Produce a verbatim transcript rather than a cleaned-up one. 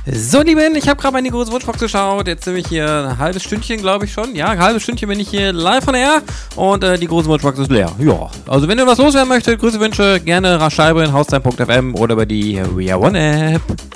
So, Lieben, ich habe gerade mal in die große Wunschbox geschaut. Jetzt sind wir hier ein halbes Stündchen, glaube ich schon. Ja, ein halbes Stündchen bin ich hier live von Air und äh, die große Wunschbox ist leer. Ja, also wenn ihr was loswerden möchtet, Grüße, Wünsche, gerne Rascheibe in haustime punkt f m oder über die We Are One App.